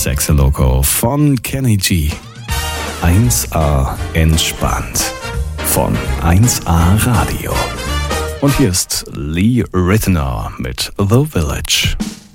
Sexy Loco von Kenny G. 1A entspannt von 1A Radio. Und hier ist Lee Ritenour mit The Village.